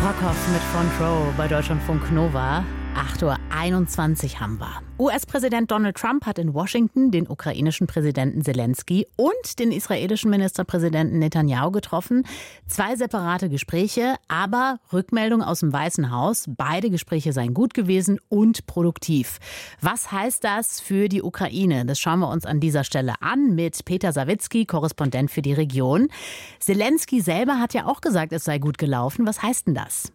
Brockhoff mit Front Row bei Deutschlandfunk Nova. 8:21 Uhr haben wir. US-Präsident Donald Trump hat in Washington den ukrainischen Präsidenten Zelensky und den israelischen Ministerpräsidenten Netanyahu getroffen. 2 separate Gespräche, aber Rückmeldung aus dem Weißen Haus. Beide Gespräche seien gut gewesen und produktiv. Was heißt das für die Ukraine? Das schauen wir uns an dieser Stelle an mit Peter Sawicki, Korrespondent für die Region. Zelensky selber hat ja auch gesagt, es sei gut gelaufen. Was heißt denn das?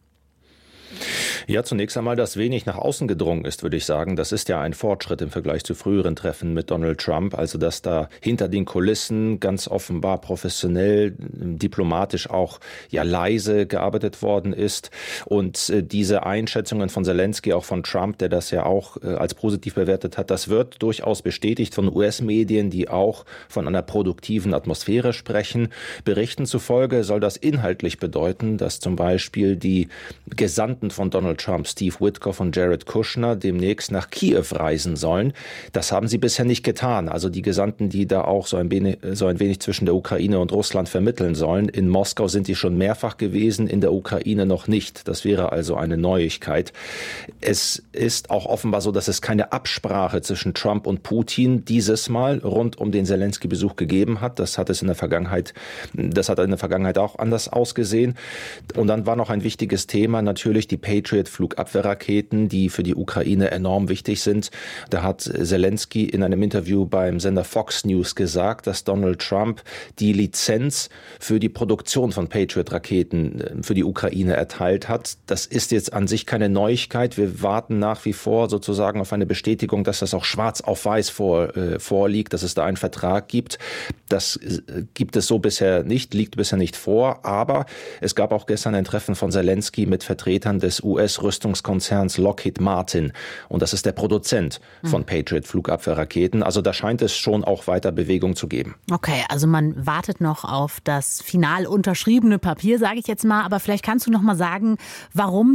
Ja, zunächst einmal, dass wenig nach außen gedrungen ist, würde ich sagen. Das ist ja ein Fortschritt im Vergleich zu früheren Treffen mit Donald Trump. Also, dass da hinter den Kulissen ganz offenbar professionell, diplomatisch auch leise gearbeitet worden ist. Und diese Einschätzungen von Zelensky, auch von Trump, der das ja auch als positiv bewertet hat, das wird durchaus bestätigt von US-Medien, die auch von einer produktiven Atmosphäre sprechen. Berichten zufolge soll das inhaltlich bedeuten, dass zum Beispiel die Gesandten von Donald Trump, Steve Witkoff und Jared Kushner, demnächst nach Kiew reisen sollen. Das haben sie bisher nicht getan. Also die Gesandten, die da auch so ein wenig zwischen der Ukraine und Russland vermitteln sollen. In Moskau sind die schon mehrfach gewesen, in der Ukraine noch nicht. Das wäre also eine Neuigkeit. Es ist auch offenbar so, dass es keine Absprache zwischen Trump und Putin dieses Mal rund um den Zelensky-Besuch gegeben hat. Das hat in der Vergangenheit auch anders ausgesehen. Und dann war noch ein wichtiges Thema, natürlich die Patriot-Flugabwehrraketen, die für die Ukraine enorm wichtig sind. Da hat Zelensky in einem Interview beim Sender Fox News gesagt, dass Donald Trump die Lizenz für die Produktion von Patriot-Raketen für die Ukraine erteilt hat. Das ist jetzt an sich keine Neuigkeit. Wir warten nach wie vor sozusagen auf eine Bestätigung, dass das auch schwarz auf weiß vorliegt, dass es da einen Vertrag gibt. Das gibt es so bisher nicht, liegt bisher nicht vor. Aber es gab auch gestern ein Treffen von Zelensky mit Vertretern des US-Rüstungskonzerns Lockheed Martin. Und das ist der Produzent von Patriot-Flugabwehrraketen. Also da scheint es schon auch weiter Bewegung zu geben. Okay, also man wartet noch auf das final unterschriebene Papier, sage ich jetzt mal. Aber vielleicht kannst du noch mal sagen, warum